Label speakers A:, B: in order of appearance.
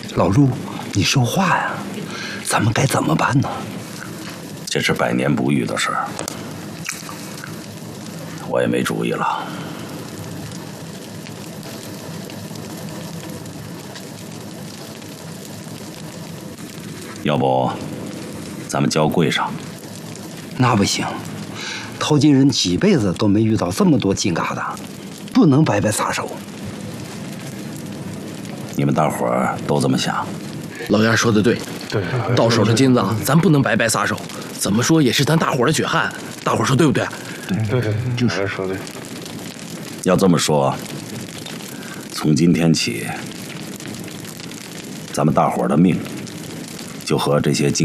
A: 老陆，你说话呀！咱们该怎么办呢？
B: 这是百年不遇的事儿，我也没主意了。要不，咱们交柜上？
A: 那不行，淘金人几辈子都没遇到这么多金疙瘩，不能白白撒手。
B: 你们大伙儿都这么想？
C: 老丫说的对，到手的金子咱不能白白撒手，怎么说也是咱大伙儿的血汗，大伙儿说对不对？
D: 对，就是说对。
B: 要这么说，从今天起，咱们大伙儿的命就和这些金